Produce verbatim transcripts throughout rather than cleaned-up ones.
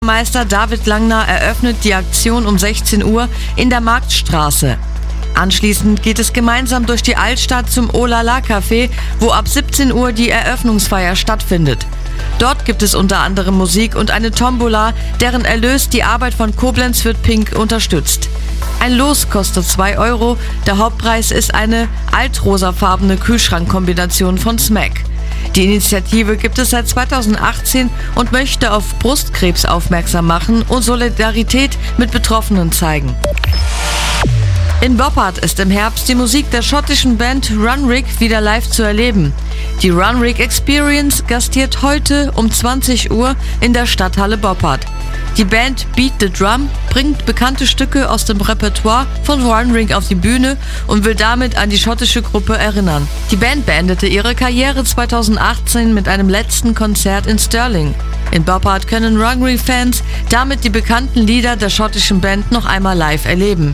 Meister David Langner eröffnet die Aktion um sechzehn Uhr in der Marktstraße. Anschließend geht es gemeinsam durch die Altstadt zum Olala Café, wo ab siebzehn Uhr die Eröffnungsfeier stattfindet. Dort gibt es unter anderem Musik und eine Tombola, deren Erlös die Arbeit von Koblenz wird Pink unterstützt. Ein Los kostet zwei Euro, der Hauptpreis ist eine altrosafarbene Kühlschrankkombination von Smack. Die Initiative gibt es seit zweitausendachtzehn und möchte auf Brustkrebs aufmerksam machen und Solidarität mit Betroffenen zeigen. In Boppard ist im Herbst die Musik der schottischen Band Runrig wieder live zu erleben. Die Runrig Experience gastiert heute um zwanzig Uhr in der Stadthalle Boppard. Die Band Beat the Drum bringt bekannte Stücke aus dem Repertoire von Runrig auf die Bühne und will damit an die schottische Gruppe erinnern. Die Band beendete ihre Karriere zweitausendachtzehn mit einem letzten Konzert in Stirling. In Boppard können Runrig-Fans damit die bekannten Lieder der schottischen Band noch einmal live erleben.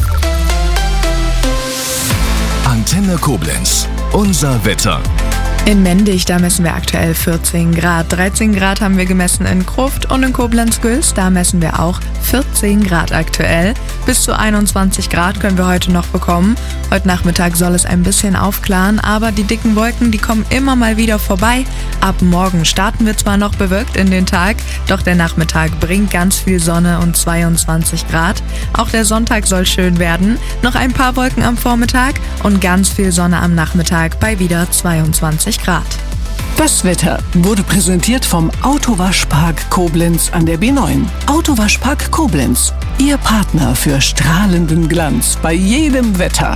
Antenne Koblenz. Unser Wetter. In Mendig, da messen wir aktuell vierzehn Grad. dreizehn Grad haben wir gemessen in Gruft und in Koblenz-Güls, da messen wir auch vierzehn Grad aktuell. Bis zu einundzwanzig Grad können wir heute noch bekommen. Heute Nachmittag soll es ein bisschen aufklaren, aber die dicken Wolken, die kommen immer mal wieder vorbei. Ab morgen starten wir zwar noch bewölkt in den Tag, doch der Nachmittag bringt ganz viel Sonne und zweiundzwanzig Grad. Auch der Sonntag soll schön werden. Noch ein paar Wolken am Vormittag und ganz viel Sonne am Nachmittag bei wieder zweiundzwanzig Grad. Das Wetter wurde präsentiert vom Autowaschpark Koblenz an der B neun. Autowaschpark Koblenz, Ihr Partner für strahlenden Glanz bei jedem Wetter.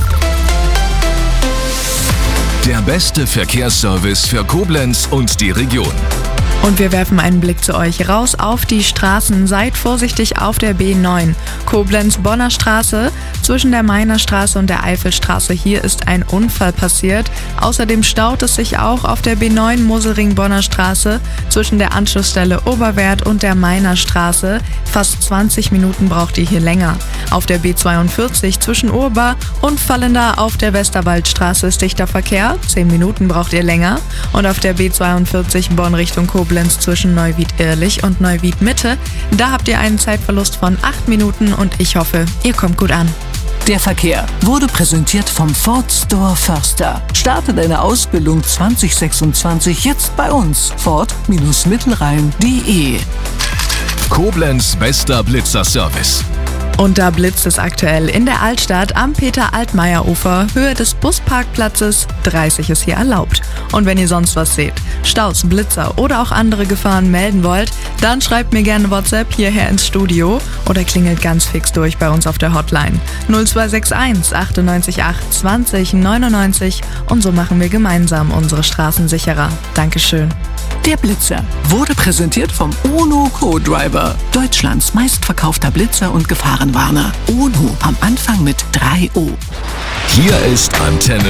Der beste Verkehrsservice für Koblenz und die Region. Und wir werfen einen Blick zu euch raus auf die Straßen. Seid vorsichtig auf der B neun. Koblenz-Bonner Straße zwischen der Mainer Straße und der Eifelstraße. Hier ist ein Unfall passiert. Außerdem staut es sich auch auf der B neun Moselring-Bonner Straße zwischen der Anschlussstelle Oberwert und der Mainer Straße. Fast zwanzig Minuten braucht ihr hier länger. Auf der B zweiundvierzig zwischen Urbar und Fallenda auf der Westerwaldstraße ist dichter Verkehr. zehn Minuten braucht ihr länger. Und auf der B zweiundvierzig Bonn Richtung Koblenz zwischen Neuwied-Irrlich und Neuwied-Mitte. Da habt ihr einen Zeitverlust von acht Minuten und ich hoffe, ihr kommt gut an. Der Verkehr wurde präsentiert vom Ford Store Förster. Starte deine Ausbildung zwanzig sechsundzwanzig jetzt bei uns. Ford-Mittelrhein punkt de. Koblenz bester Blitzer-Service. Und da blitzt es aktuell in der Altstadt am Peter-Altmaier-Ufer, Höhe des Busparkplatzes. dreißig ist hier erlaubt. Und wenn ihr sonst was seht, Staus, Blitzer oder auch andere Gefahren melden wollt, dann schreibt mir gerne WhatsApp hierher ins Studio oder klingelt ganz fix durch bei uns auf der Hotline null zwei sechs eins achtundneunzig acht zwanzig neunundneunzig und so machen wir gemeinsam unsere Straßen sicherer. Dankeschön. Der Blitzer wurde präsentiert vom Ono Co-Driver, Deutschlands meistverkaufter Blitzer und Gefahrenwarner. Ono am Anfang mit drei O. Hier ist Antenne